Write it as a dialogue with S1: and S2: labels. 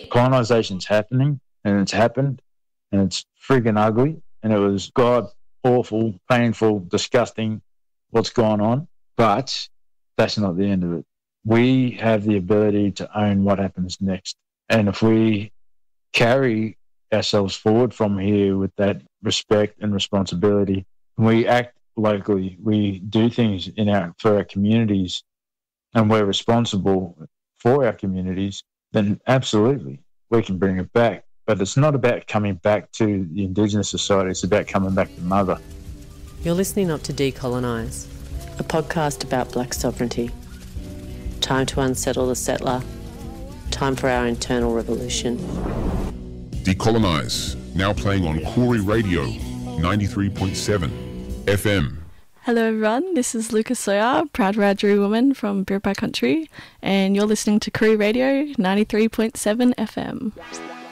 S1: Colonisation's happening, and it's happened, and it's friggin' ugly, and it was god awful, painful, disgusting what's gone on, but that's not the end of it. We have the ability to own what happens next. And if we carry ourselves forward from here with that respect and responsibility, we act locally, we do things for our communities, and we're responsible for our communities, then absolutely we can bring it back. But it's not about coming back to the Indigenous society, it's about coming back to Mother.
S2: You're listening up to Decolonise, a podcast about black sovereignty. Time to unsettle the settler. Time for our internal revolution.
S3: Decolonise, now playing on Koori Radio, 93.7 FM.
S4: Hello everyone, this is Lucas Sawyer, proud Wiradjuri woman from Biripi Country, and you're listening to Koori Radio, 93.7 FM.